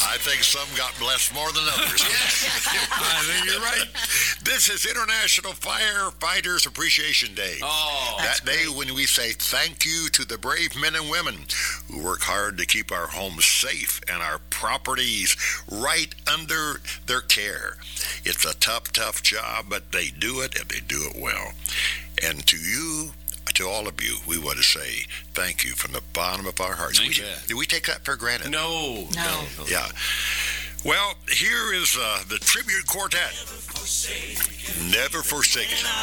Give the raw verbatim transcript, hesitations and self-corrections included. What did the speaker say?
I think some got blessed more than others. I think you're right. This is International Firefighters Appreciation Day. Oh, that day great. When we say thank you to the brave men and women who work hard to keep our homes safe and our properties right under their care. It's a tough, tough job, but they do it, and they do it well. And to you, to all of you, we want to say thank you from the bottom of our hearts. Thank we, you. Do we take that for granted? No. No. no, no. Yeah. Well, here is uh, the Tribute Quartet. Never Forsaken.